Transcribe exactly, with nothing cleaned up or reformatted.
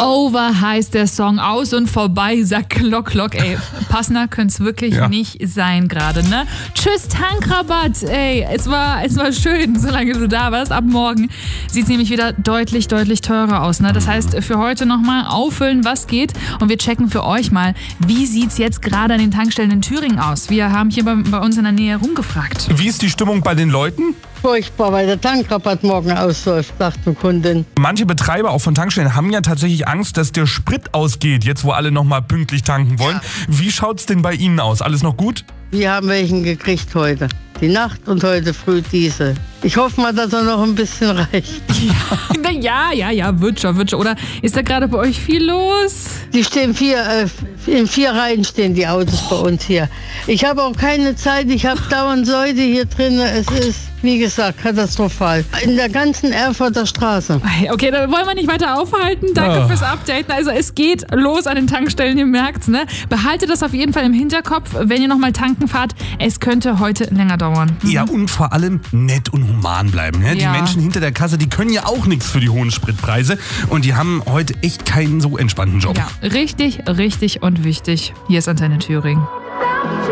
Over heißt der Song, aus und vorbei, sagt Glock Glock. Ey, passender könnte es wirklich ja. nicht sein gerade, ne? Tschüss, Tankrabatt. Ey, es war, es war schön, solange du da warst. Ab morgen sieht es nämlich wieder deutlich, deutlich teurer aus, ne? Das heißt, für heute nochmal auffüllen, was geht. Und wir checken für euch mal, wie sieht es jetzt gerade an den Tankstellen in Thüringen aus? Wir haben hier bei, bei uns in der Nähe rumgefragt. Wie ist die Stimmung bei den Leuten? Furchtbar, weil der Tankrabatt morgen ausläuft, sagt die Kundin. Manche Betreiber auch von Tankstellen haben ja tatsächlich Angst, dass der Sprit ausgeht, jetzt wo alle nochmal pünktlich tanken wollen. Ja. Wie schaut's denn bei Ihnen aus? Alles noch gut? Wir haben welchen gekriegt heute. Die Nacht und heute früh Diesel. Ich hoffe mal, dass er noch ein bisschen reicht. Ja, ja, ja, ja, wird schon, wird schon. Oder ist da gerade bei euch viel los? Die stehen vier, äh, in vier Reihen stehen die Autos bei uns hier. Ich habe auch keine Zeit, ich habe dauernd Leute hier drin. Es ist, wie gesagt, katastrophal. In der ganzen Erfurter Straße. Okay, dann wollen wir nicht weiter aufhalten. Danke oh. fürs Updaten. Also es geht los an den Tankstellen, ihr merkt's, ne? Behaltet das auf jeden Fall im Hinterkopf, wenn ihr nochmal tanken fahrt. Es könnte heute länger dauern. Mhm. Ja, und vor allem nett und human bleiben. Ne? Ja. Die Menschen hinter der Kasse, die können ja auch nichts für die hohen Spritpreise. Und die haben heute echt keinen so entspannten Job. Ja, richtig, richtig und wichtig. Hier ist Antenne Thüringen.